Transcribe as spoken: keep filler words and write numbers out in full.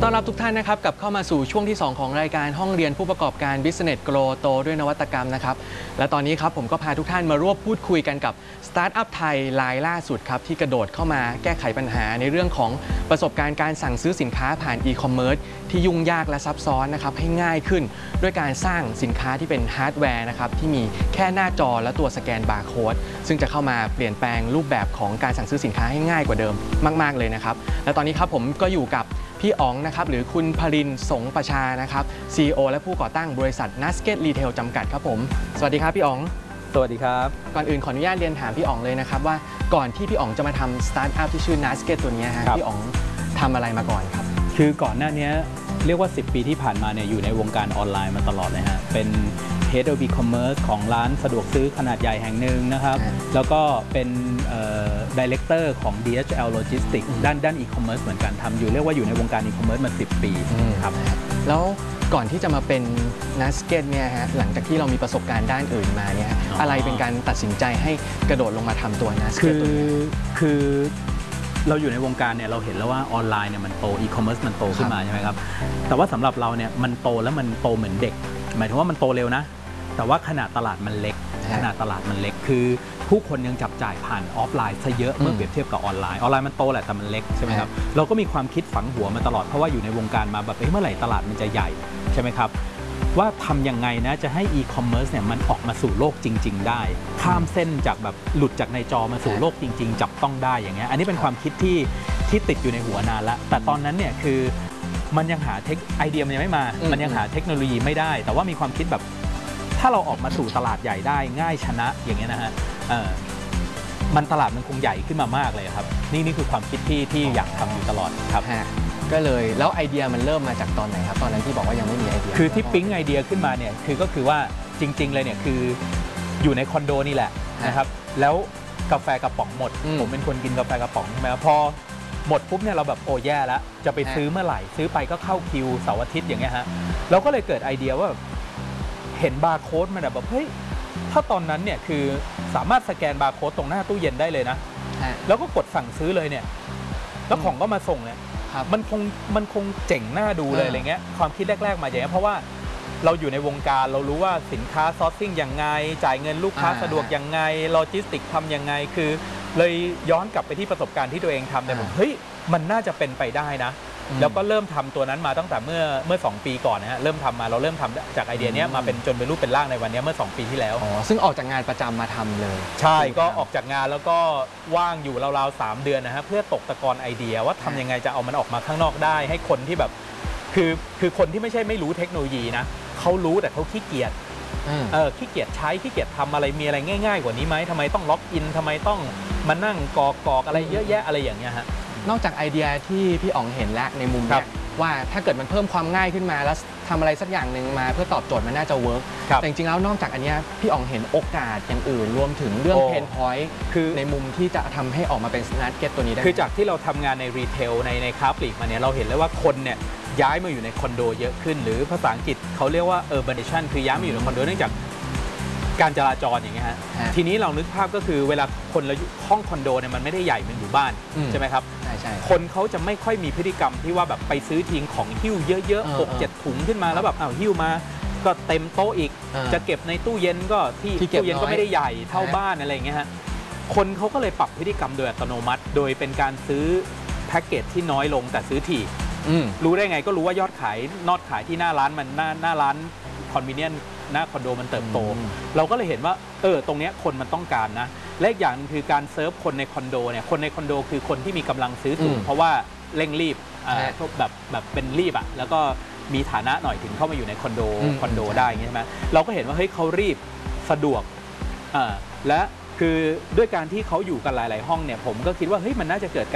ต้อนรับทุกท่านนะครับกลับเข้ามาสู่ช่วงที่สองของรายการห้องเรียนผู้ประกอบการ Business Grow โตด้วยนวัตกรรมนะครับและตอนนี้ครับผมก็พาทุกท่านมาร่วมพูดคุยกันกับสตาร์ทอัพไทยรายล่าสุดครับที่กระโดดเข้ามาแก้ไขปัญหาในเรื่องของประสบการณ์การสั่งซื้อสินค้าผ่านอีคอมเมิร์ซที่ยุ่งยากและซับซ้อนนะครับให้ง่ายขึ้นด้วยการสร้างสินค้าที่เป็นฮาร์ดแวร์นะครับที่มีแค่หน้าจอและตัวสแกนบาร์โค้ดซึ่งจะเข้ามาเปลี่ยนแปลงรูปแบบของการสั่งซื้อสินค้าให้ง่ายกว่าเดิมมากๆเลยนะครับและตอนนี้ครับผมก็อยู่กับพี่อ๋องนะครับหรือคุณพรินทร์สงประชานะครับ ซี อี โอ และผู้ก่อตั้งบริษัท Nugget Retail จำกัดครับผมสวัสดีครับพี่อ๋องสวัสดีครับก่อนอื่นขออนุญาตเรียนถามพี่อ๋องเลยนะครับว่าก่อนที่พี่อ๋องจะมาทำสตาร์ทอัพที่ชื่อ Nugget ตัวนี้ฮะพี่อ๋องทำอะไรมาก่อนครับคือก่อนหน้านี้เรียกว่าสิบปีที่ผ่านมาเนี่ยอยู่ในวงการออนไลน์มาตลอดเลยฮะเป็น Head of E-commerce ของร้านสะดวกซื้อขนาดใหญ่แห่งหนึ่งนะครับแล้วก็เป็น Director ของ ดี เอช แอล Logistics ด้านด้าน E-commerce เหมือนกันทำอยู่เรียกว่าอยู่ในวงการ E-commerce มาสิบปีครับแล้วก่อนที่จะมาเป็น Nugget เนี่ยฮะหลังจากที่เรามีประสบการณ์ด้านอื่นมาเนี่ยอะไรเป็นการตัดสินใจให้กระโดดลงมาทำตัว Nugget ตัวนี้คือเราอยู่ในวงการเนี่ยเราเห็นแล้วว่าออนไลน์เนี่ยมันโตอีคอมเมิร์ซมันโตขึ้นมาใช่ไหมครับแต่ว่าสำหรับเราเนี่ยมันโตแล้วมันโตเหมือนเด็กหมายถึงว่ามันโตเร็วนะแต่ว่าขนาดตลาดมันเล็กขนาดตลาดมันเล็กคือผู้คนยังจับจ่ายผ่านออฟไลน์ซะเยอะเมื่อเปรียบเทียบกับออนไลน์ออนไลน์มันโตแหละแต่มันเล็กใช่ไหมครับเราก็มีความคิดฝังหัวมาตลอดเพราะว่าอยู่ในวงการมาแบบเมื่อไหร่ตลาดมันจะใหญ่ใช่ไหมครับว่าทำยังไงนะจะให้อีคอมเมิร์ซเนี่ยมันออกมาสู่โลกจริงๆได้ข้ามเส้นจากแบบหลุดจากในจอมาสู่โลกจริงๆจับต้องได้อย่างเงี้ยอันนี้เป็นความคิดที่ที่ติดอยู่ในหัวนานแล้วแต่ตอนนั้นเนี่ยคือมันยังหาเทคไอเดียมันยังไม่มามันยังหาเทคโนโลยีไม่ได้แต่ว่ามีความคิดแบบถ้าเราออกมาสู่ตลาดใหญ่ได้ง่ายชนะอย่างเงี้ยนะฮะมันตลาดมันคงใหญ่ขึ้นมามากเลยครับนี่นี่คือความคิดที่ที่อยากทำอยู่ตลอดครับก็เลยแล้วไอเดียมันเริ่มมาจากตอนไหนครับตอนนั้นที่บอกว่ายังไม่มีไอเดียคือที่ปิ๊งไอเดียขึ้นมาเนี่ยคือก็คือว่าจริงๆเลยเนี่ยคืออยู่ในคอนโดนี่แหละนะครับแล้วกาแฟกระป๋องหมดผมเป็นคนกินกาแฟกระป๋องใช่ไหมพอหมดปุ๊บเนี่ยเราแบบโอ้แย่แล้วจะไปซื้อเมื่อไหร่ซื้อไปก็เข้าคิวเสาร์อาทิตย์อย่างเงี้ยฮะเราก็เลยเกิดไอเดียว่าเห็นบาร์โค้ดมันแบบเฮ้ยถ้าตอนนั้นเนี่ยคือสามารถสแกนบาร์โค้ดตรงหน้าตู้เย็นได้เลยนะแล้วก็กดสั่งซื้อเลยเนี่ยแล้วของก็มาส่งเนี่ยมันคงมันคงเจ๋งน่าดูเลยอะไรเงี้ยความคิดแรกๆมาอย่างเงี้ยเพราะว่าเราอยู่ในวงการเรารู้ว่าสินค้าซอร์ซิ่งยังไงจ่ายเงินลูกค้าสะดวกยังไงโลจิสติกทำยังไงคือเลยย้อนกลับไปที่ประสบการณ์ที่ตัวเองทำเนี่ยผมเฮ้ยมันน่าจะเป็นไปได้นะแล้วก็เริ่มทำตัวนั้นมาตั้งแต่เมื่อเมื่อสองปีก่อนนะฮะเริ่มทำมาเราเริ่มทำจากไอเดียนี้มาเป็นจนเป็นรูปเป็นร่างในวันนี้เมื่อสองปีที่แล้วอ๋อซึ่งออกจากงานประจำมาทำเลยใช่ก็ออกจากงานแล้วก็ว่างอยู่ราวๆสามเดือนนะฮะเพื่อตกตะกอนไอเดียว่าทำยังไงจะเอามันออกมาข้างนอกได้ให้คนที่แบบคือคือคนที่ไม่ใช่ไม่รู้เทคโนโลยีนะเขารู้แต่เขาขี้เกียจเออขี้เกียจใช้ขี้เกียจทำอะไรมีอะไรง่ายๆกว่านี้ไหมทำไมต้องล็อกอินทำไมต้องมานั่งกรอกกรอกอะไรเยอะแยะอะไรอย่างเงี้ยฮะนอกจากไอเดียที่พี่อ๋องเห็นแล้วในมุมนี้ว่าถ้าเกิดมันเพิ่มความง่ายขึ้นมาแล้วทำอะไรสักอย่างหนึ่งมาเพื่อตอบโจทย์มันน่าจะเวิร์กแต่จริงๆแล้วนอกจากอันนี้พี่อ๋องเห็นโอกาสอย่างอื่นรวมถึงเรื่องเพนพอยต์คือในมุมที่จะทำให้ออกมาเป็นนักเก็ตตัวนี้ได้คือจากที่เราทำงานในรีเทลในในค้าปลีกมาเนี่ยเราเห็นเลยว่าคนเนี่ยย้ายมาอยู่ในคอนโดเยอะขึ้นหรือภาษาอังกฤษเขาเรียกว่า urbanization คือย้ายมาอยู่ในคอนโดเนื่องจากการจราจรอย่างเงี้ยฮะทีนี้เรานึกภาพก็คือเวลาคนละห้องคอนโดเนี่ยมันไม่ได้ใหญ่เหมือนอยู่บ้านใช่ไหมครับใช่ใช่คนเขาจะไม่ค่อยมีพฤติกรรมที่ว่าแบบไปซื้อทิ้งของหิ้วเยอะๆหกเจ็ดถุงขึ้นมาแล้วแบบอ้าวหิ้วมาก็เต็มโต๊ะอีกจะเก็บในตู้เย็นก็ที่ตู้เย็นก็ไม่ได้ใหญ่เท่าบ้านอะไรอย่างเงี้ยฮะคนเขาก็เลยปรับพฤติกรรมโดยอัตโนมัติโดยเป็นการซื้อแพ็กเกจที่น้อยลงแต่ซื้อถี่รู้ได้ไงก็รู้ว่ายอดขายนอดขายที่หน้าร้านมันหน้าหน้าร้านคอนเวเนียนหน้าคอนโดมันเติบโตเราก็เลยเห็นว่าเออตรงนี้คนมันต้องการนะและอีกอย่างนึงคือการเซิร์ฟคนในคอนโดเนี่ยคนในคอนโดคือคนที่มีกำลังซื้อสูงเพราะว่าเร่งรีบแบบแบบเป็นรีบอ่ะแล้วก็มีฐานะหน่อยถึงเข้ามาอยู่ในคอนโดคอนโดได้ใช่ไหมเราก็เห็นว่าเฮ้ยเขารีบสะดวกอ่าและคือด้วยการที่เขาอยู่กันหลายๆห้องเนี่ยผมก็คิดว่าเฮ้ยมันน่าจะเกิด